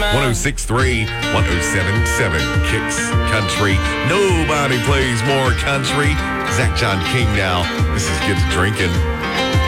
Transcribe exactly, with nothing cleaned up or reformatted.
ten sixty-three, ten seventy-seven Kicks Country. Nobody plays more country. Zach John King now. This is Get to Drinking.